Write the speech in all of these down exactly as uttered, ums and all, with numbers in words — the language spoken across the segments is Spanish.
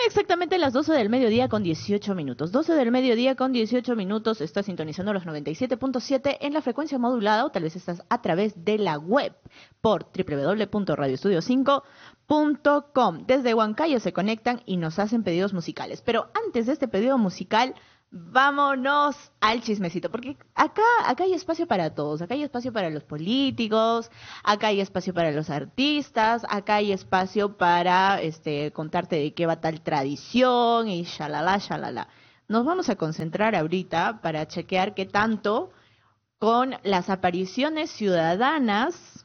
exactamente las doce del mediodía con dieciocho minutos. doce del mediodía con dieciocho minutos. Estás sintonizando los noventa y siete punto siete en la frecuencia modulada, o tal vez estás a través de la web por doble u doble u doble u punto radio estudio cinco punto com. Desde Huancayo se conectan y nos hacen pedidos musicales. Pero antes de este pedido musical, vámonos al chismecito, porque acá, acá hay espacio para todos. Acá hay espacio para los políticos, acá hay espacio para los artistas, acá hay espacio para este, contarte de qué va tal tradición y shalala, shalala. Nos vamos a concentrar ahorita para chequear qué tanto con las apariciones ciudadanas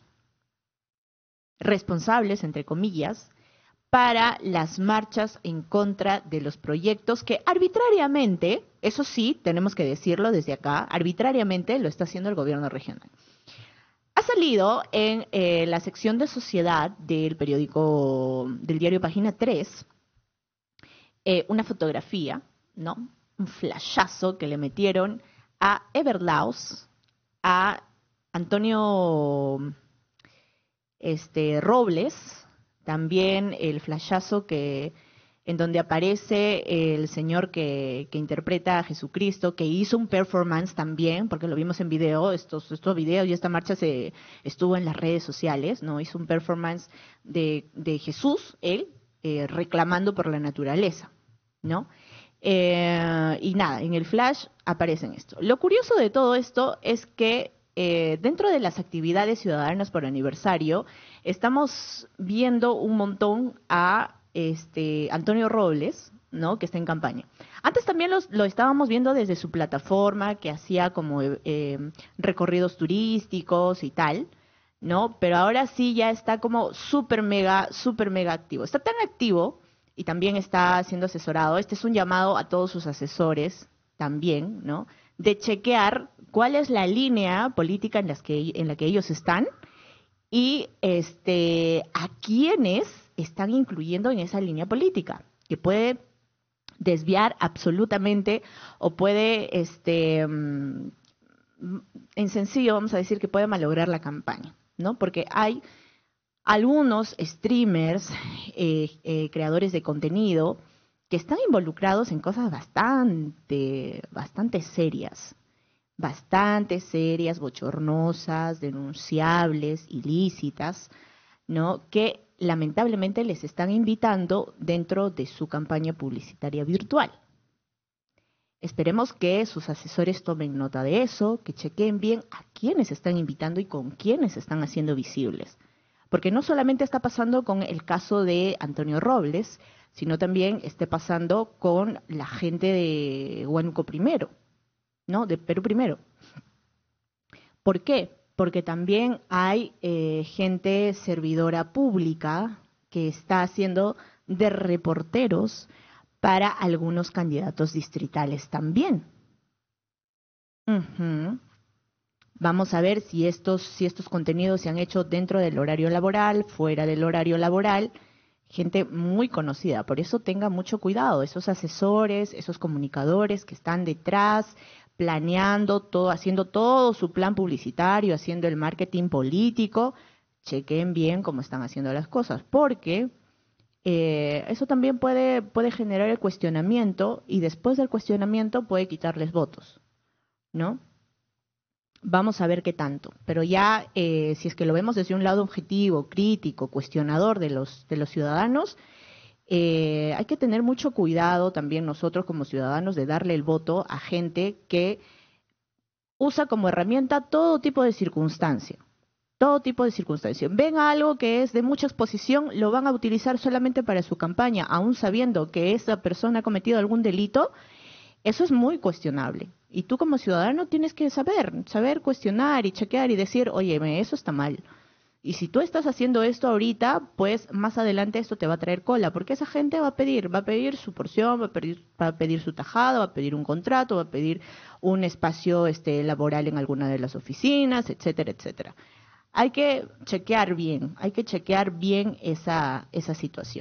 responsables, entre comillas, para las marchas en contra de los proyectos que arbitrariamente, eso sí, tenemos que decirlo desde acá, arbitrariamente lo está haciendo el gobierno regional. Ha salido en eh, la sección de sociedad del periódico, del diario Página tres, eh, una fotografía, ¿no? Un flashazo que le metieron a Everlaus, a Antonio este, Robles, también el flashazo que en donde aparece el señor que, que interpreta a Jesucristo, que hizo un performance también, porque lo vimos en video, estos, estos videos y esta marcha se estuvo en las redes sociales, ¿no? Hizo un performance de, de Jesús, él, eh, reclamando por la naturaleza, ¿no? Eh, y nada, en el flash aparecen esto. Lo curioso de todo esto es que eh, dentro de las actividades ciudadanas por aniversario, estamos viendo un montón a este Antonio Robles, ¿no? Que está en campaña. Antes también los, lo estábamos viendo desde su plataforma, que hacía como eh, recorridos turísticos y tal, ¿no? Pero ahora sí ya está como súper mega, súper mega activo. Está tan activo y también está siendo asesorado. Este es un llamado a todos sus asesores también, ¿no? De chequear cuál es la línea política en, las que, en la que ellos están y este, a quiénes están incluyendo en esa línea política, que puede desviar absolutamente o puede, este, en sencillo, vamos a decir que puede malograr la campaña, ¿no? Porque hay algunos streamers, eh, eh, creadores de contenido, que están involucrados en cosas bastante, bastante serias, bastante serias, bochornosas, denunciables, ilícitas, ¿no? Que lamentablemente les están invitando dentro de su campaña publicitaria virtual. Esperemos que sus asesores tomen nota de eso, que chequeen bien a quiénes están invitando y con quiénes están haciendo visibles. Porque no solamente está pasando con el caso de Antonio Robles, sino también está pasando con la gente de Huánuco Primero, ¿no? De Perú Primero. ¿Por qué? Porque también hay eh, gente servidora pública que está haciendo de reporteros para algunos candidatos distritales también. Uh-huh. Vamos a ver si estos, si estos contenidos se han hecho dentro del horario laboral, fuera del horario laboral. Gente muy conocida, por eso tenga mucho cuidado, esos asesores, esos comunicadores que están detrás, planeando todo, haciendo todo su plan publicitario, haciendo el marketing político, chequen bien cómo están haciendo las cosas, porque eh, eso también puede, puede generar el cuestionamiento y después del cuestionamiento puede quitarles votos, ¿no? Vamos a ver qué tanto, pero ya eh, si es que lo vemos desde un lado objetivo, crítico, cuestionador de los, de los ciudadanos, eh, hay que tener mucho cuidado también nosotros como ciudadanos de darle el voto a gente que usa como herramienta todo tipo de circunstancia, todo tipo de circunstancia. Ven algo que es de mucha exposición, lo van a utilizar solamente para su campaña, aún sabiendo que esa persona ha cometido algún delito. Eso es muy cuestionable. Y tú como ciudadano tienes que saber, saber cuestionar y chequear y decir, oye, eso está mal. Y si tú estás haciendo esto ahorita, pues más adelante esto te va a traer cola, porque esa gente va a pedir, va a pedir su porción, va a pedir, va a pedir su tajada, va a pedir un contrato, va a pedir un espacio este, laboral en alguna de las oficinas, etcétera, etcétera. Hay que chequear bien, hay que chequear bien esa, esa situación.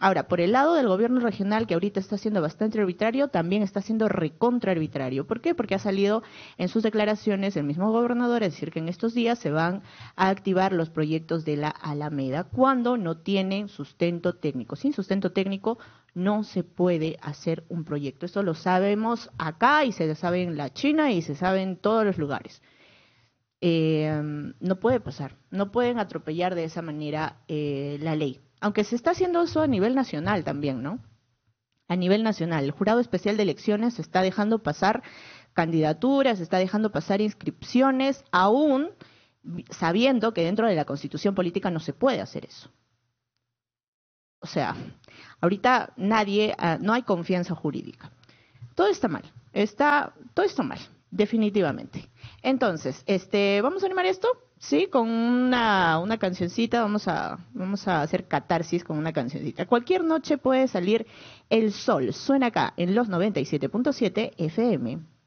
Ahora, por el lado del gobierno regional, que ahorita está siendo bastante arbitrario, también está siendo recontra arbitrario. ¿Por qué? Porque ha salido en sus declaraciones el mismo gobernador a decir que en estos días se van a activar los proyectos de la Alameda cuando no tienen sustento técnico. Sin sustento técnico no se puede hacer un proyecto. Esto lo sabemos acá y se sabe en la China y se sabe en todos los lugares. Eh, no puede pasar, no pueden atropellar de esa manera eh, la ley. Aunque se está haciendo eso a nivel nacional también, ¿no? A nivel nacional, el Jurado Especial de Elecciones se está dejando pasar candidaturas, se está dejando pasar inscripciones, aún sabiendo que dentro de la Constitución política no se puede hacer eso. O sea, ahorita nadie, no hay confianza jurídica. Todo está mal, está, todo está mal, definitivamente. Entonces, este, ¿vamos a animar esto? Sí, con una, una cancioncita, vamos a, vamos a hacer catarsis con una cancioncita. Cualquier noche puede salir el sol, suena acá en los noventa y siete punto siete F M.